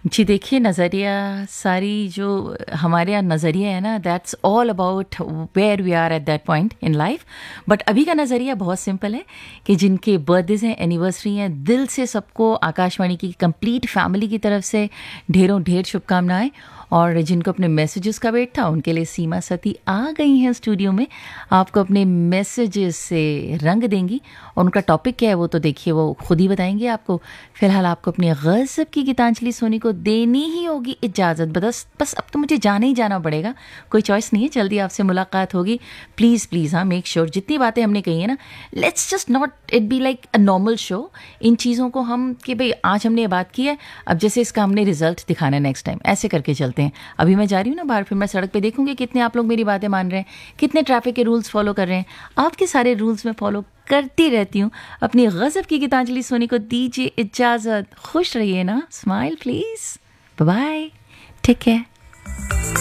जी देखिए, नज़रिया सारी जो हमारे यहाँ नज़रिया है ना, that's all about where we are at that point in life. But अभी का नज़रिया बहुत सिंपल है कि जिनके बर्थडेज हैं, एनिवर्सरी हैं, दिल से सबको आकाशवाणी की कंप्लीट फैमिली की तरफ से ढेरों ढेर शुभकामनाएं। और जिनको अपने मैसेजेस का वेट था, उनके लिए सीमा सती आ गई हैं स्टूडियो में, आपको अपने मैसेजेस से रंग देंगी। और उनका टॉपिक क्या है वो तो देखिए वो खुद ही बताएंगे आपको। फिलहाल आपको अपनी गज़ब की गीतांजलि सोनी को देनी ही होगी इजाज़त। बस अब तो मुझे जाना ही जाना पड़ेगा, कोई चॉइस नहीं है। जल्दी आपसे मुलाकात होगी। प्लीज़ प्लीज़ हाँ, मेक श्योर जितनी बातें हमने कही है ना, let's just not it be like a normal show. इन चीज़ों को हम कि भाई आज हमने ये बात की है, अब जैसे इसका हमने रिजल्ट दिखाना है नेक्स्ट टाइम, ऐसे करके चलते हैं। अभी मैं जा रही हूँ ना बाहर, फिर मैं सड़क पे देखूंगी कितने आप लोग मेरी बातें मान रहे हैं, कितने ट्रैफिक के रूल्स फॉलो कर रहे हैं। आपके सारे रूल्स मैं फॉलो करती रहती हूँ। अपनी गज़ब की गीतांजलि सोनी को दीजिए इजाज़त। खुश रहिए ना, smile please. Bye, take care.